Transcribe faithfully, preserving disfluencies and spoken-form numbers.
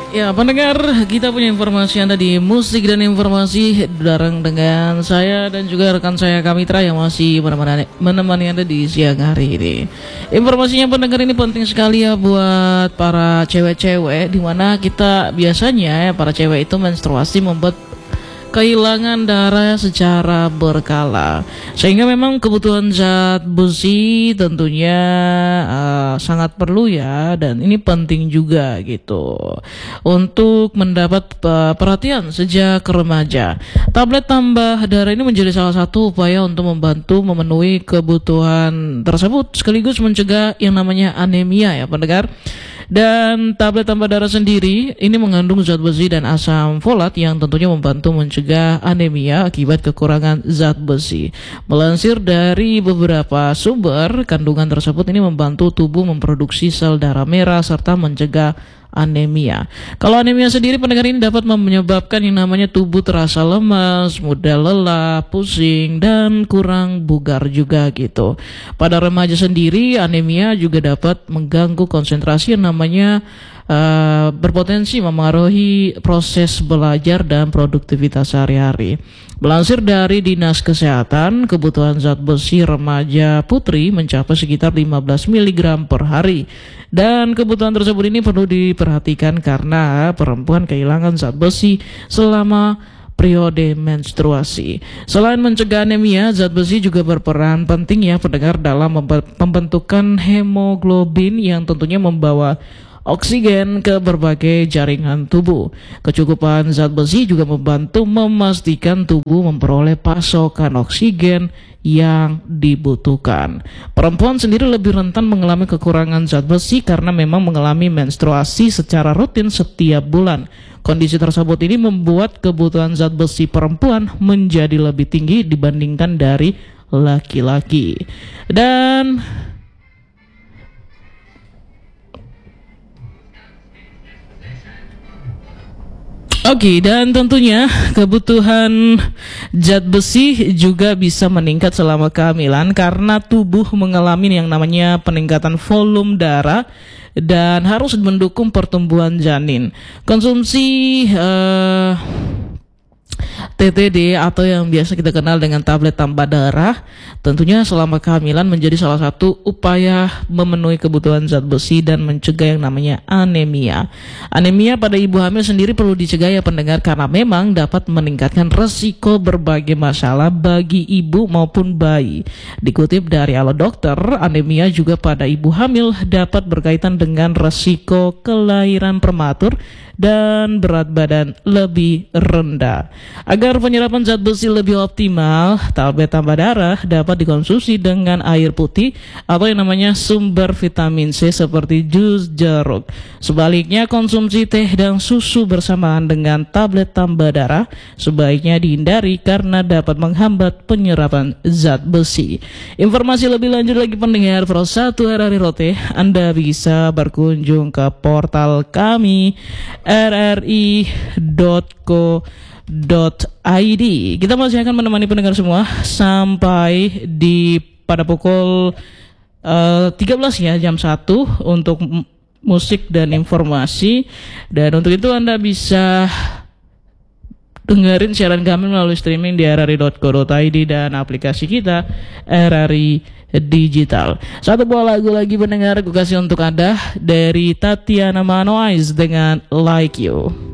Ya, pendengar, kita punya informasi Anda di Musik dan Informasi bareng dengan saya dan juga rekan saya Kamitra yang masih menemani, menemani Anda di siang hari ini. Informasinya pendengar ini penting sekali ya buat para cewek-cewek, dimana kita biasanya ya para cewek itu menstruasi membuat kehilangan darah secara berkala, sehingga memang kebutuhan zat besi tentunya uh, sangat perlu ya, dan ini penting juga gitu untuk mendapat uh, perhatian sejak remaja. Tablet tambah darah ini menjadi salah satu upaya untuk membantu memenuhi kebutuhan tersebut sekaligus mencegah yang namanya anemia ya pendengar. Dan tablet tambah darah sendiri ini mengandung zat besi dan asam folat yang tentunya membantu mencegah anemia akibat kekurangan zat besi. Melansir dari beberapa sumber, kandungan tersebut ini membantu tubuh memproduksi sel darah merah serta mencegah anemia. Kalau anemia sendiri pendengar ini dapat menyebabkan yang namanya tubuh terasa lemas, mudah lelah, pusing, dan kurang bugar juga gitu. Pada remaja sendiri anemia juga dapat mengganggu konsentrasi yang namanya uh, berpotensi memengaruhi proses belajar dan produktivitas sehari-hari. Melansir dari Dinas Kesehatan, kebutuhan zat besi remaja putri mencapai sekitar lima belas miligram per hari. Dan kebutuhan tersebut ini perlu diperhatikan karena perempuan kehilangan zat besi selama periode menstruasi. Selain mencegah anemia, zat besi juga berperan penting ya pendengar dalam pembentukan hemoglobin yang tentunya membawa oksigen ke berbagai jaringan tubuh. Kecukupan zat besi juga membantu memastikan tubuh memperoleh pasokan oksigen yang dibutuhkan. Perempuan sendiri lebih rentan mengalami kekurangan zat besi karena memang mengalami menstruasi secara rutin setiap bulan. Kondisi tersebut ini membuat kebutuhan zat besi perempuan menjadi lebih tinggi dibandingkan dari laki-laki. Dan Oke, okay, dan tentunya kebutuhan zat besi juga bisa meningkat selama kehamilan karena tubuh mengalami yang namanya peningkatan volume darah dan harus mendukung pertumbuhan janin. Konsumsi uh, T T D atau yang biasa kita kenal dengan tablet tambah darah tentunya selama kehamilan menjadi salah satu upaya memenuhi kebutuhan zat besi dan mencegah yang namanya anemia. Anemia pada ibu hamil sendiri perlu dicegah ya pendengar karena memang dapat meningkatkan resiko berbagai masalah bagi ibu maupun bayi. Dikutip dari Halo Dokter, anemia juga pada ibu hamil dapat berkaitan dengan resiko kelahiran prematur dan berat badan lebih rendah. Agar penyerapan zat besi lebih optimal, tablet tambah darah dapat dikonsumsi dengan air putih atau yang namanya sumber vitamin C seperti jus jeruk. Sebaliknya, konsumsi teh dan susu bersamaan dengan tablet tambah darah sebaiknya dihindari karena dapat menghambat penyerapan zat besi. Informasi lebih lanjut lagi pendengar Pro satu R R I Rote, Anda bisa berkunjung ke portal kami r r i dot co dot i d. Kita masih akan menemani pendengar semua sampai di pada pukul uh, tiga belas ya, jam satu untuk musik dan informasi. Dan untuk itu Anda bisa dengerin siaran kami melalui streaming di r r i dot co dot i d dan aplikasi kita R R I Digital. Satu buah lagu lagi pendengar gue kasih untuk Anda dari Tatiana Manoais dengan Like You.